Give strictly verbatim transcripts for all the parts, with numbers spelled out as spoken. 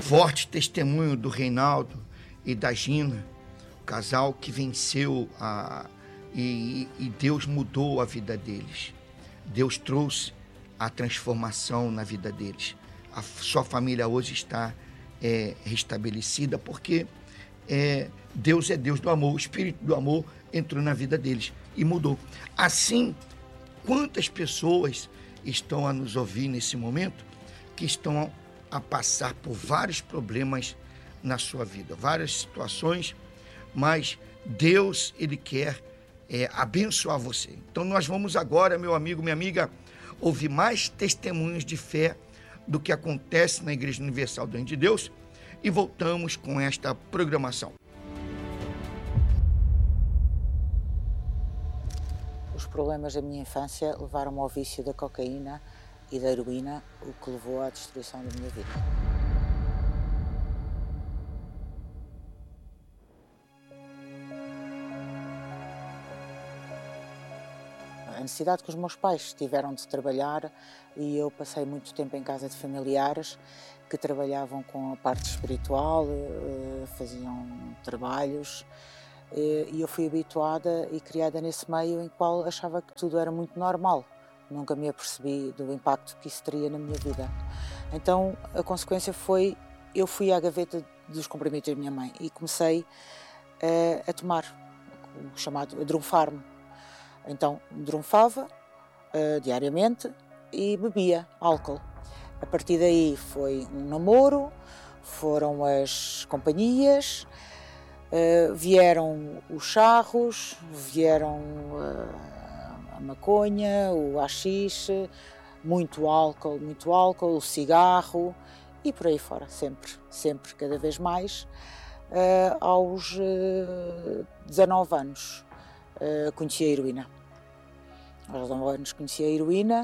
forte testemunho do Reinaldo e da Gina, o casal que venceu a, e, e Deus mudou a vida deles. Deus trouxe a transformação na vida deles. A sua família hoje está é, restabelecida porque é, Deus é Deus do amor, o Espírito do amor entrou na vida deles e mudou. Assim, quantas pessoas estão a nos ouvir nesse momento que estão a passar por vários problemas na sua vida, várias situações, mas Deus, Ele quer é, abençoar você. Então nós vamos agora, meu amigo, minha amiga, ouvir mais testemunhos de fé do que acontece na Igreja Universal do Reino de Deus e voltamos com esta programação. Os problemas da minha infância levaram-me ao vício da cocaína e da heroína, o que levou à destruição da minha vida. A necessidade que os meus pais tiveram de trabalhar, e eu passei muito tempo em casa de familiares que trabalhavam com a parte espiritual, faziam trabalhos, e eu fui habituada e criada nesse meio em qual achava que tudo era muito normal. Nunca me apercebi do impacto que isso teria na minha vida. Então a consequência foi, eu fui à gaveta dos comprimidos da minha mãe e comecei a, a tomar, o chamado a drunfar-me. Então drunfava uh, diariamente e bebia álcool. A partir daí foi um namoro, foram as companhias, uh, vieram os charros, vieram uh, a maconha, o haxixe, muito álcool, muito álcool, o cigarro e por aí fora, sempre, sempre, cada vez mais. Uh, aos uh, dezanove anos uh, conheci a heroína. Aos dezanove anos conheci a heroína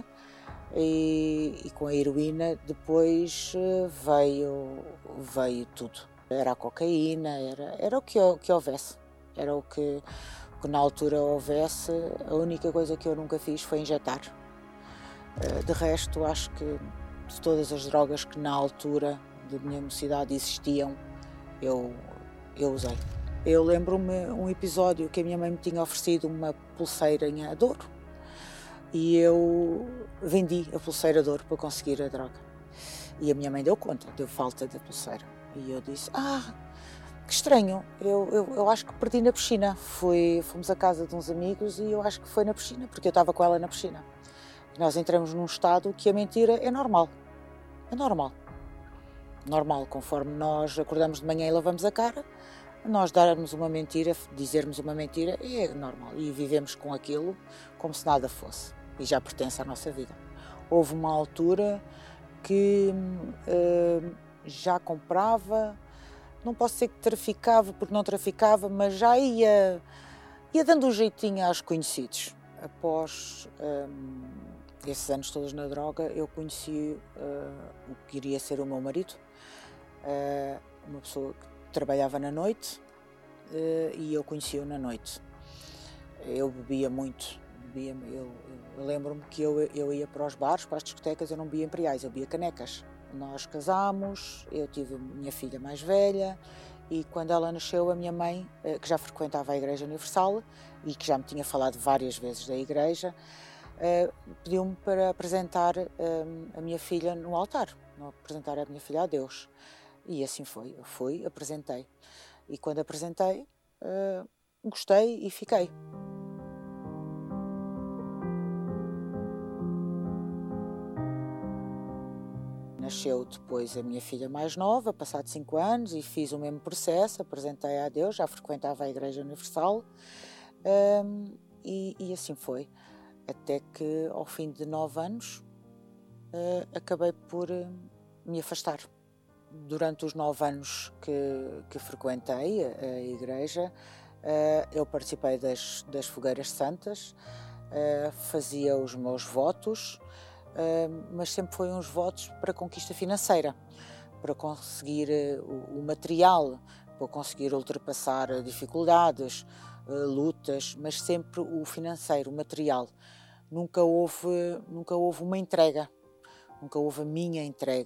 e, e com a heroína depois uh, veio, veio tudo. Era a cocaína, era, era o que, que houvesse, era o que, que na altura houvesse. A única coisa que eu nunca fiz foi injetar. Uh, de resto, acho que de todas as drogas que na altura da minha mocidade existiam, eu, eu usei. Eu lembro-me um episódio que a minha mãe me tinha oferecido uma pulseirinha de ouro e eu vendi a pulseira de ouro para conseguir a droga. E a minha mãe deu conta, deu falta da pulseira. E eu disse, ah, que estranho, eu, eu, eu acho que perdi na piscina. Fui, fomos à casa de uns amigos e eu acho que foi na piscina, porque eu estava com ela na piscina. E nós entramos num estado que a mentira é normal, é normal. Normal, conforme nós acordamos de manhã e lavamos a cara, nós darmos uma mentira, dizermos uma mentira, é normal. E vivemos com aquilo como se nada fosse. E já pertence à nossa vida. Houve uma altura que uh, já comprava, não posso dizer que traficava, porque não traficava, mas já ia, ia dando um jeitinho aos conhecidos. Após um, esses anos todos na droga, eu conheci uh, o que iria ser o meu marido, uh, uma pessoa que trabalhava na noite uh, e eu conheci-o na noite. Eu bebia muito, bebia, eu, eu lembro-me que eu, eu ia para os bares, para as discotecas, eu não bebia imperiais, eu bebia canecas. Nós casámos, eu tive a minha filha mais velha e quando ela nasceu, a minha mãe, uh, que já frequentava a Igreja Universal e que já me tinha falado várias vezes da igreja, uh, pediu-me para apresentar uh, a minha filha no altar, apresentar a minha filha a Deus. E assim foi, eu fui, apresentei. E quando apresentei, uh, gostei e fiquei. Nasceu depois a minha filha mais nova, passado cinco anos, e fiz o mesmo processo, apresentei a Deus, já frequentava a Igreja Universal, um, e, e assim foi. Até que, ao fim de nove anos, uh, acabei por uh, me afastar. Durante os nove anos que, que frequentei a, a igreja, uh, eu participei das, das fogueiras santas, uh, fazia os meus votos, uh, mas sempre foi uns votos para conquista financeira, para conseguir uh, o, o material, para conseguir ultrapassar dificuldades, uh, lutas, mas sempre o financeiro, o material. Nunca houve, nunca houve uma entrega, nunca houve a minha entrega.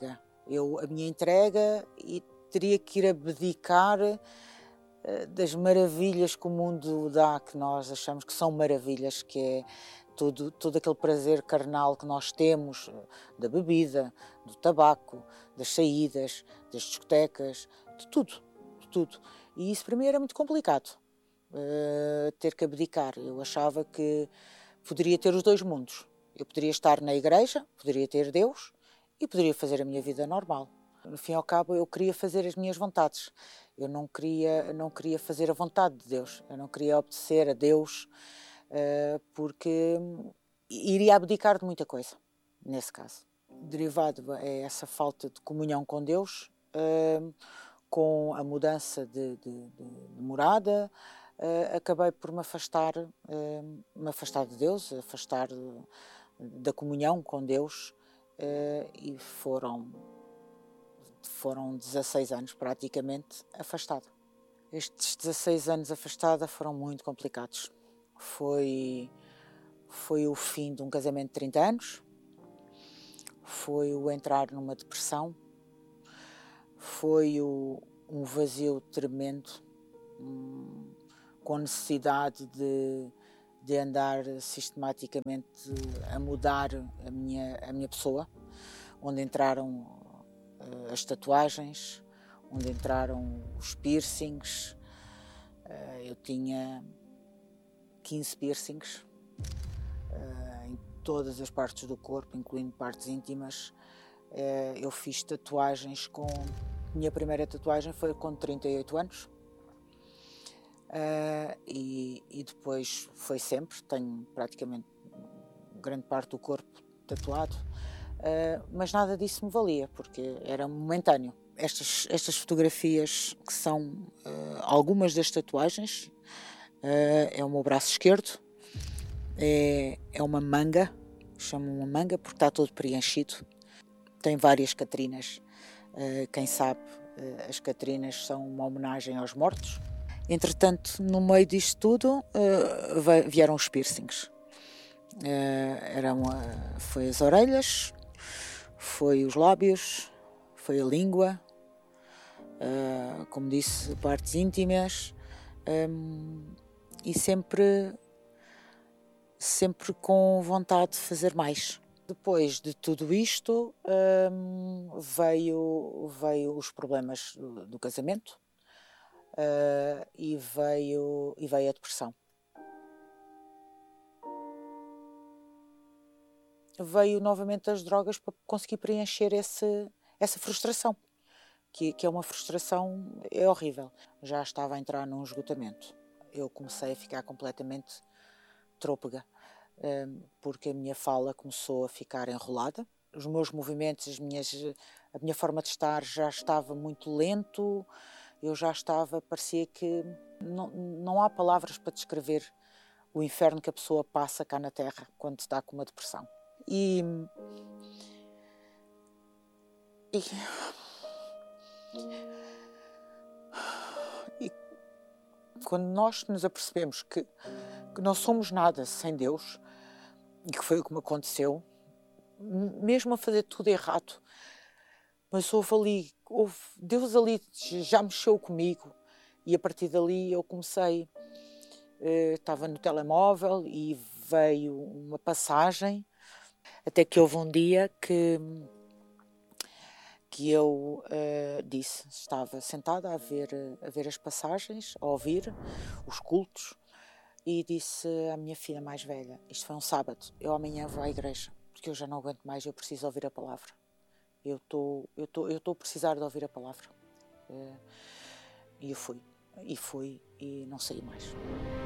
Eu, a minha entrega, e teria que ir abdicar uh, das maravilhas que o mundo dá, que nós achamos que são maravilhas, que é todo, todo aquele prazer carnal que nós temos, da bebida, do tabaco, das saídas, das discotecas, de tudo, de tudo. E isso para mim era muito complicado, uh, ter que abdicar. Eu achava que poderia ter os dois mundos. Eu poderia estar na igreja, poderia ter Deus e poderia fazer a minha vida normal. No fim e ao cabo, eu queria fazer as minhas vontades. Eu não queria, não queria fazer a vontade de Deus. Eu não queria obedecer a Deus, uh, porque iria abdicar de muita coisa, nesse caso. Derivado é essa falta de comunhão com Deus, uh, com a mudança de, de, de, de morada, uh, acabei por me afastar, uh, me afastar de Deus, afastar de, da comunhão com Deus, uh, e foram, foram dezasseis anos praticamente afastada. Estes dezasseis anos afastada foram muito complicados. Foi, foi o fim de um casamento de trinta anos, foi o entrar numa depressão, foi o, um vazio tremendo, um, com necessidade de, de andar sistematicamente a mudar a minha, a minha pessoa, onde entraram uh, as tatuagens, onde entraram os piercings. Uh, eu tinha quinze piercings uh, em todas as partes do corpo, incluindo partes íntimas. Uh, eu fiz tatuagens com... Minha primeira tatuagem foi com trinta e oito anos. Uh, e, e depois foi sempre. Tenho praticamente grande parte do corpo tatuado. Uh, mas nada disso me valia, porque era momentâneo. Estas, estas fotografias, que são uh, algumas das tatuagens, uh, é o meu braço esquerdo, é, é uma manga, chamo uma manga porque está todo preenchido. Tem várias Catrinas, uh, quem sabe, uh, as Catrinas são uma homenagem aos mortos. Entretanto, no meio disto tudo, uh, vieram os piercings. Uh, eram, uh, foi as orelhas, foi os lábios, foi a língua, uh, como disse, partes íntimas, um, e sempre, sempre com vontade de fazer mais. Depois de tudo isto, um, veio, veio os problemas do, do casamento, uh, e, veio, e veio a depressão. Veio novamente as drogas para conseguir preencher esse, essa frustração, que, que é uma frustração, é horrível. Já estava a entrar num esgotamento. Eu comecei a ficar completamente trôpega, porque a minha fala começou a ficar enrolada. Os meus movimentos, as minhas, a minha forma de estar já estava muito lento. Eu já estava, parecia que não, não há palavras para descrever o inferno que a pessoa passa cá na Terra quando está com uma depressão. E, e, e quando nós nos apercebemos que, que não somos nada sem Deus, e que foi o que me aconteceu, mesmo a fazer tudo errado, mas houve ali, houve, Deus ali já mexeu comigo, e a partir dali eu comecei, eh, estava no telemóvel e veio uma passagem. Até que houve um dia que, que eu uh, disse, estava sentada a ver, a ver as passagens, a ouvir os cultos, e disse à minha filha mais velha, isto foi um sábado, eu amanhã vou à igreja, porque eu já não aguento mais, eu preciso ouvir a palavra. Eu estou eu estou eu estou a precisar de ouvir a palavra. Uh, e eu fui, e fui, e não saí mais.